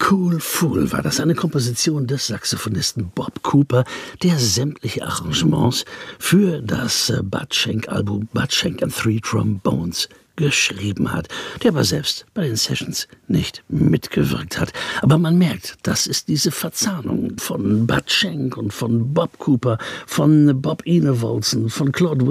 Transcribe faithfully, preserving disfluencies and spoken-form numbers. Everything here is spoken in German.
Cool Fool war das, eine Komposition des Saxophonisten Bob Cooper, der sämtliche Arrangements für das Bud Shank-Album Bud Shank and Three Trombones geschrieben hat, der aber selbst bei den Sessions nicht mitgewirkt hat. Aber man merkt, das ist diese Verzahnung von Bud Shank und von Bob Cooper, von Bob Enevolson, von Claude